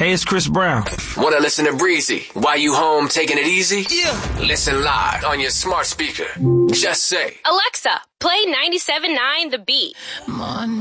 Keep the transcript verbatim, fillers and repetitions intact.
Hey, it's Chris Brown. Want to listen to Breezy while you home taking it easy? Yeah. Listen live on your smart speaker. Just say, Alexa, play ninety-seven point nine The Beat. Money.